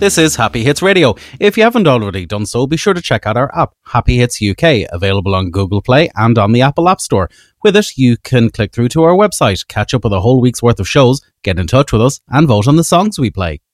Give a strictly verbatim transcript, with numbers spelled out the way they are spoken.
This is Happy Hits Radio. If you haven't already done so, be sure to check out our app, Happy Hits U K, available on Google Play and on the Apple App Store. With it, you can click through to our website, catch up with a whole week's worth of shows, get in touch with us, and vote on the songs we play.